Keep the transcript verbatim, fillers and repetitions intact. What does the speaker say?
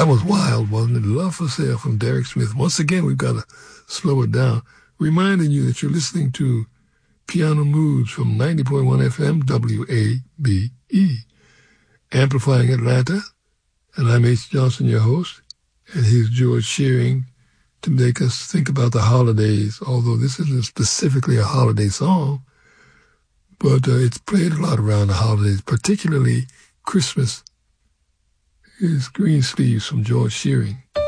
That was wild, wasn't it? Love for Sale from Derek Smith. Once again, we've got to slow it down. Reminding you that you're listening to Piano Moods from ninety point one F M W A B E, amplifying Atlanta. And I'm H. Johnson, your host, and here's George Shearing to make us think about the holidays, although this isn't specifically a holiday song, but uh, it's played a lot around the holidays, particularly Christmas. Here's Green Sleeves from George Shearing.